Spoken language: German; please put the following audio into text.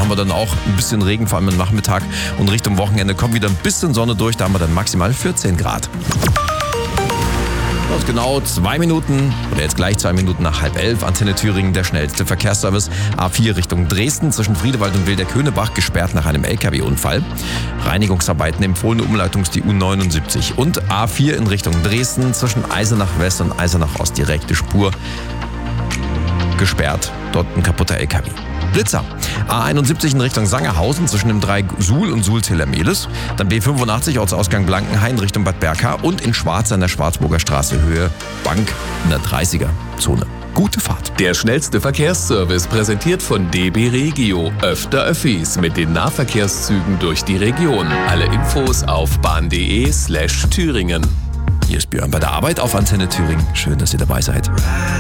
haben wir dann auch ein bisschen Regen, vor allem am Nachmittag. Und Richtung Wochenende kommt wieder ein bisschen Sonne durch. Da haben wir dann maximal 14 Grad. Und genau 2 Minuten, oder jetzt gleich 2 Minuten nach 10:30, Antenne Thüringen, der schnellste Verkehrsservice. A4 Richtung Dresden, zwischen Friedewald und Wilder-Köhnebach, gesperrt nach einem LKW-Unfall. Reinigungsarbeiten, empfohlene Umleitung ist die U79. Und A4 in Richtung Dresden, zwischen Eisenach West und Eisenach Ost, direkte Spur gesperrt. Dort ein kaputter LKW. Blitzer. A71 in Richtung Sangerhausen zwischen dem Dreieck Suhl und Suhl-Ziller-Mehlis. Dann B85 Ortsausgang Blankenhain Richtung Bad Berka und in Schwarz an der Schwarzburger Straße Höhe Bank in der 30er-Zone. Gute Fahrt. Der schnellste Verkehrsservice präsentiert von DB Regio. Öfter Öffis mit den Nahverkehrszügen durch die Region. Alle Infos auf bahn.de/Thüringen. Hier ist Björn bei der Arbeit auf Antenne Thüringen. Schön, dass ihr dabei seid.